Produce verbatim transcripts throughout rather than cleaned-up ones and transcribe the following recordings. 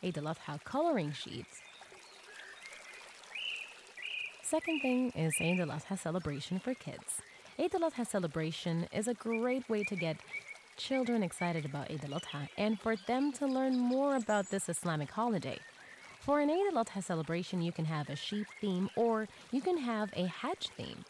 Eid al-Adha coloring sheets. Second thing is Eid al-Adha celebration for kids. Eid al-Adha celebration is a great way to get children excited about Eid al-Adha and for them to learn more about this Islamic holiday. For an Eid al-Adha celebration, you can have a sheep theme or you can have a Hajj theme.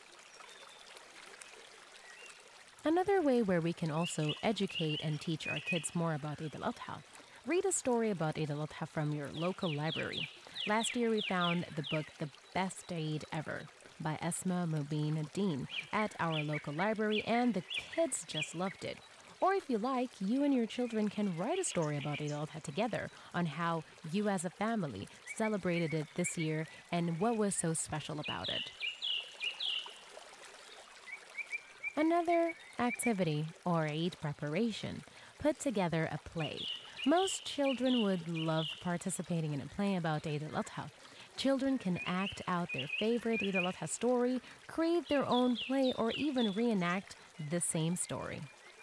Another way where we can also educate and teach our kids more about Eid al-Adha. Read a story about Eid al-Adha from your local library. Last year we found the book The Best Eid Ever by Esma Mubin Dean at our local library and the kids just loved it. Or if you like, you and your children can write a story about Eid al-Adha together on how you as a family celebrated it this year and what was so special about it. Another activity or Eid preparation, put together a play. Most children would love participating in a play about Eid al-Adha. Children can act out their favorite Eid al-Adha story, create their own play, or even reenact the same story.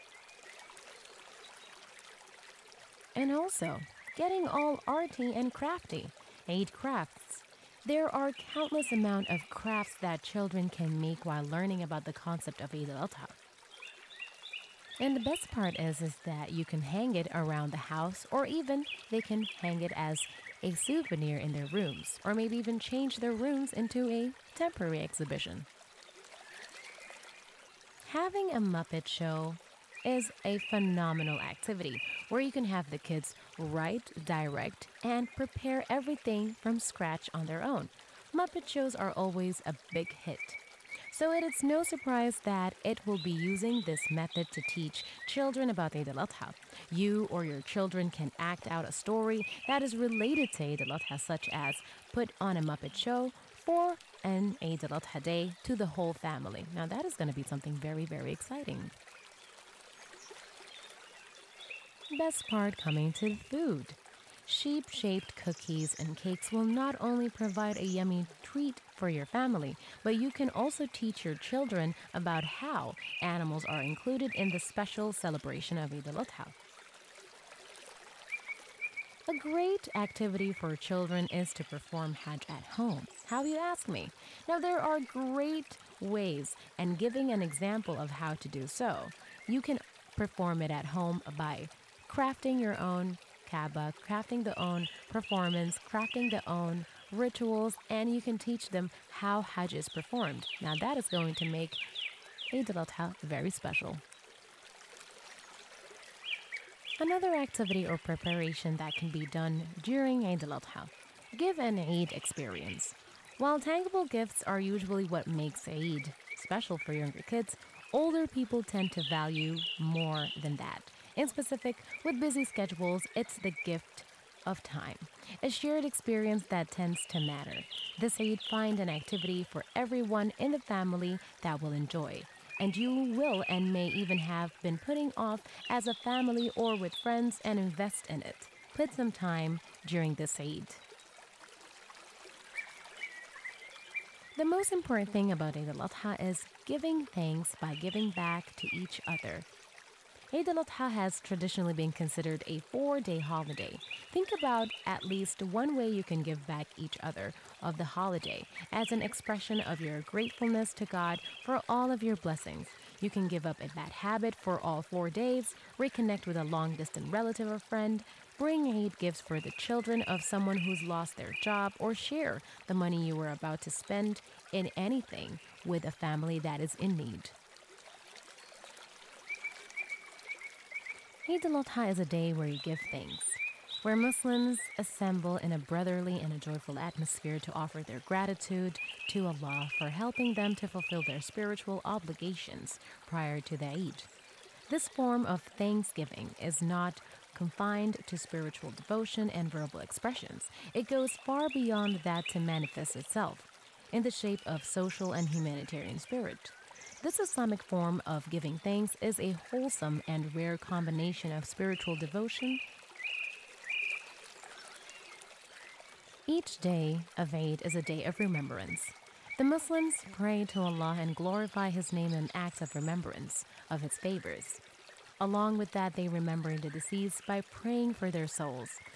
And also, getting all arty and crafty, Eid crafts. There are countless amount of crafts that children can make while learning about the concept of Eid al-Adha. And the best part is, is that you can hang it around the house or even they can hang it as a souvenir in their rooms or maybe even change their rooms into a temporary exhibition. Having a Muppet show is a phenomenal activity where you can have the kids write, direct, and prepare everything from scratch on their own. Muppet shows are always a big hit. So it is no surprise that it will be using this method to teach children about Eid al-Adha. You or your children can act out a story that is related to Eid al-Adha, such as put on a Muppet show for an Eid al-Adha day to the whole family. Now that is going to be something very, very exciting. Best part coming to the food. Sheep-shaped cookies and cakes will not only provide a yummy treat for your family, but you can also teach your children about how animals are included in the special celebration of Eid al-Adha. A great activity for children is to perform Hajj at home. How you ask me? Now there are great ways, and giving an example of how to do so. You can perform it at home by crafting your own Kaaba, crafting the own performance, crafting the own rituals, and you can teach them how Hajj is performed. Now that is going to make Eid al-Adha very special. Another activity or preparation that can be done during Eid al-Adha. Give an Eid experience. While tangible gifts are usually what makes Eid special for younger kids, older people tend to value more than that. In specific, with busy schedules, it's the gift of time, a shared experience that tends to matter. This Eid, find an activity for everyone in the family that will enjoy, and you will and may even have been putting off as a family or with friends and invest in it. Put some time during this Eid. The most important thing about Eid al-Adha is giving thanks by giving back to each other. Eid al-Adha has traditionally been considered a four-day holiday. Think about at least one way you can give back each other of the holiday as an expression of your gratefulness to God for all of your blessings. You can give up a bad habit for all four days, reconnect with a long-distance relative or friend, bring Eid gifts for the children of someone who's lost their job, or share the money you were about to spend in anything with a family that is in need. Eid al-Adha is a day where you give thanks, where Muslims assemble in a brotherly and a joyful atmosphere to offer their gratitude to Allah for helping them to fulfill their spiritual obligations prior to the Eid. This form of thanksgiving is not confined to spiritual devotion and verbal expressions. It goes far beyond that to manifest itself in the shape of social and humanitarian spirit. This Islamic form of giving thanks is a wholesome and rare combination of spiritual devotion. Each day of Eid is a day of remembrance. The Muslims pray to Allah and glorify His name in acts of remembrance of His favors. Along with that, they remember the deceased by praying for their souls.